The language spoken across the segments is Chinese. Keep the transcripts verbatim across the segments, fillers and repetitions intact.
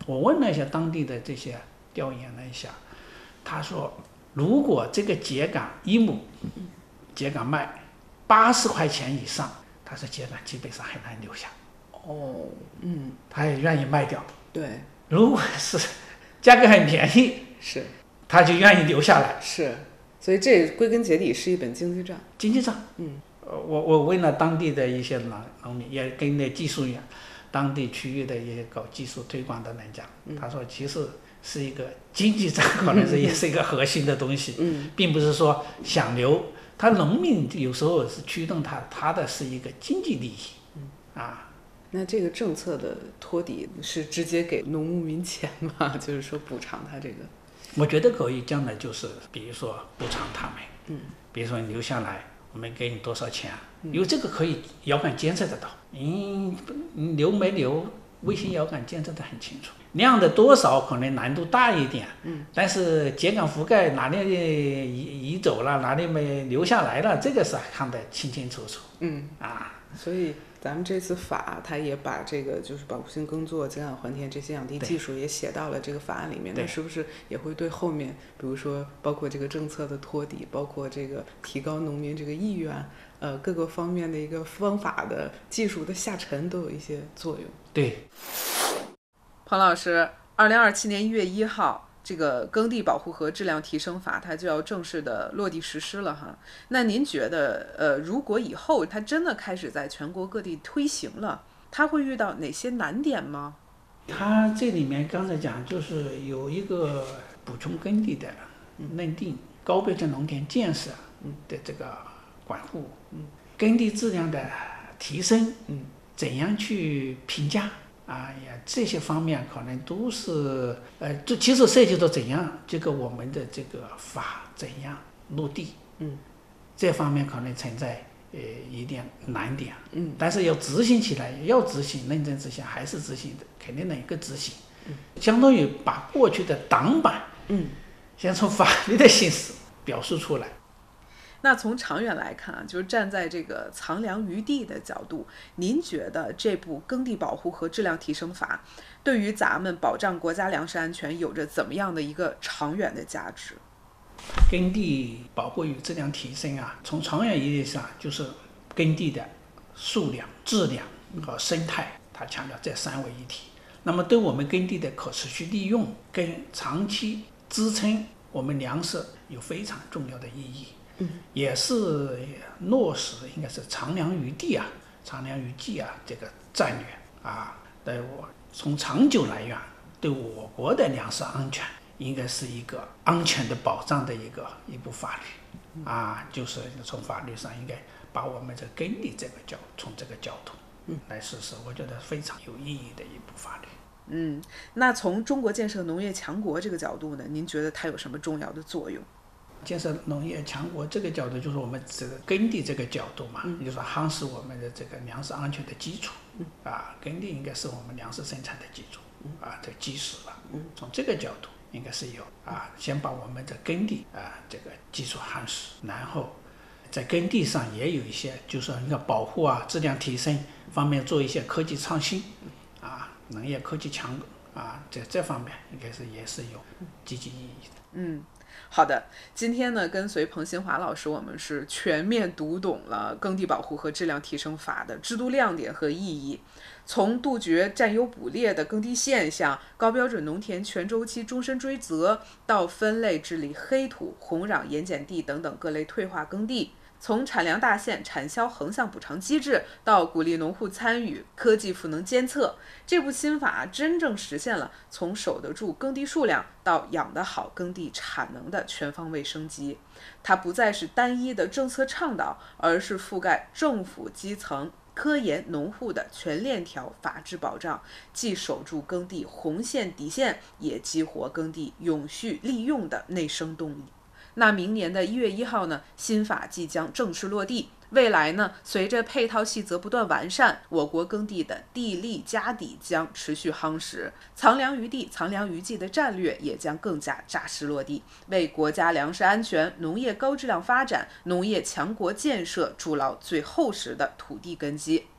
我问了一下当地的这些调研了一下，他说如果这个秸秆一亩秸秆卖八十块钱以上，他说秸秆基本上很难留下。 哦，嗯， 他也愿意卖掉。 对， 如果是价格很便宜， 是， 他就愿意留下来。 是，所以这归根结底是一本经济账。 经济账， 嗯， 呃，我我问了当地的一些农农民，也跟那技术员，当地区域的一些搞技术推广的人讲， 嗯、 他说其实是一个经济账，可能是也是一个核心的东西， 嗯， 并不是说想留。他农民有时候是驱动他，他的是一个经济利益， 嗯啊。 那这个政策的托底是直接给农牧民钱吗？就是说补偿他这个？ 我觉得可以，将来就是比如说补偿他们， 嗯， 比如说你留下来，我们给你多少钱， 嗯、 因为这个可以遥感监测得到，你你留没留，卫星遥感监测得很清楚，量的多少可能难度大一点， 嗯， 但是秸秆覆盖哪里移移走了，哪里没留下来了，这个是看得清清楚楚， 嗯啊， 所以。咱们这次法，它也把这个就是保护性耕作、减氧还田这些养地技术也写到了这个法案里面。那是不是也会对后面，比如说包括这个政策的托底，包括这个提高农民这个意愿，呃，各个方面的一个方法的技术的下沉都有一些作用？ 对。 彭老师，二零二七年一月一号。这个耕地保护和质量提升法，它就要正式的落地实施了哈。那您觉得，呃，如果以后它真的开始在全国各地推行了，它会遇到哪些难点吗？ 它这里面刚才讲，就是有一个补充耕地的认定、高标准农田建设的这个管护、耕地质量的提升，怎样去评价？啊呀，这些方面可能都是，呃，这其实涉及到怎样这个我们的这个法怎样落地， 嗯， 这方面可能存在呃一点难点， 嗯， 但是要执行起来，要执行，认真执行还是执行的，肯定能够执行，嗯，相当于把过去的挡板， 嗯， 先从法律的形式表述出来。 那从长远来看啊，就是站在这个藏粮于地的角度，您觉得这部耕地保护和质量提升法对于咱们保障国家粮食安全有着怎么样的一个长远的价值？ 耕地保护与质量提升啊，从长远意义上就是耕地的数量、质量和生态，它强调这三位一体。那么对我们耕地的可持续利用跟长期支撑我们粮食有非常重要的意义。 嗯， 也是落实应该是藏粮于地啊、藏粮于技啊这个战略啊，对我从长久来源对我国的粮食安全应该是一个安全的保障的一个一部法律啊，就是从法律上应该把我们这耕地这个角从这个角度来实施，我觉得非常有意义的一部法律。 嗯，那从中国建设农业强国这个角度呢，您觉得它有什么重要的作用？ 建设农业强国这个角度，就是我们这个耕地这个角度嘛，嗯、也就是说夯实我们的这个粮食安全的基础。嗯、啊，耕地应该是我们粮食生产的基础，啊，这基石了。从这个角度，应该是有啊，先把我们的耕地啊这个基础夯实，然后在耕地上也有一些，就是说你看保护啊、质量提升方面做一些科技创新，啊，农业科技强啊，这这方面应该是也是有积极意义的。 嗯。好的，今天呢，跟随彭新华老师，我们是全面读懂了耕地保护和质量提升法的制度亮点和意义，从杜绝占优捕劣的耕地现象、高标准农田全周期终身追责，到分类治理黑土、红壤、盐碱地等等各类退化耕地。从产粮大县产销横向补偿机制到鼓励农户参与科技赋能监测，这部新法真正实现了从守得住耕地数量到养得好耕地产能的全方位升级。它不再是单一的政策倡导，而是覆盖政府基层、科研、农户的全链条法治保障，既守住耕地红线底线，也激活耕地永续利用的内生动力。那明年的一月一号呢，新法即将正式落地。未来呢，随着配套细则不断完善，我国耕地的地利家底将持续夯实，藏粮于地、藏粮于技的战略也将更加扎实落地，为国家粮食安全、农业高质量发展、农业强国建设筑牢最厚实的土地根基。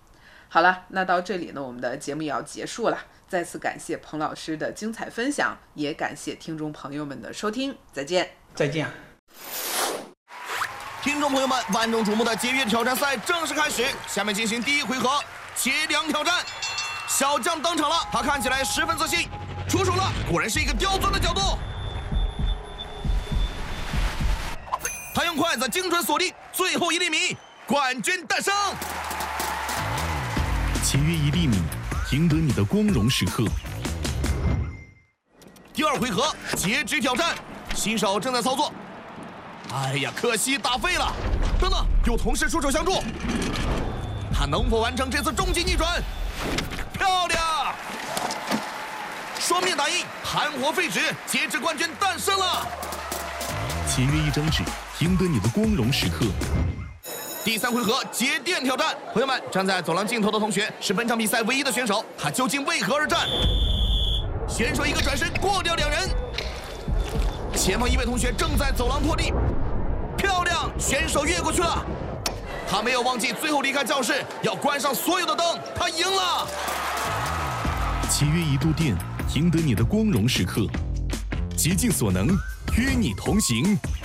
好了，那到这里呢，我们的节目也要结束了。再次感谢彭老师的精彩分享，也感谢听众朋友们的收听，再见。 再见。 听众朋友们，万众瞩目的节约挑战赛正式开始，下面进行第一回合截梁挑战。小将登场了，他看起来十分自信，出手了，果然是一个刁钻的角度。他用筷子精准锁定，最后一厘米，冠军诞生。 节约一厘米，赢得你的光荣时刻。 第二回合截肢挑战，新手正在操作。哎呀，可惜打废了。等等，有同事出手相助，他能否完成这次终极逆转？漂亮！双面打印，盘活废纸，截肢冠军诞生了。 节约一张纸，赢得你的光荣时刻。 第三回合节电挑战，朋友们，站在走廊尽头的同学是本场比赛唯一的选手，他究竟为何而战？选手一个转身过掉两人，前方一位同学正在走廊拖地，漂亮，选手越过去了。他没有忘记最后离开教室要关上所有的灯，他赢了。 节约一度电，赢得你的光荣时刻。竭尽所能，与你同行。